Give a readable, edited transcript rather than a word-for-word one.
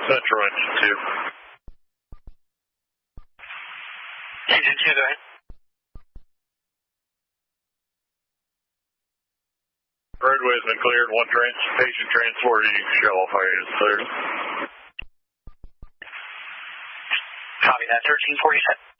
Central engine 2. Engine 2, go ahead. Roadway has been cleared. One patient transport. Shell fire is cleared. Copy that. 1347.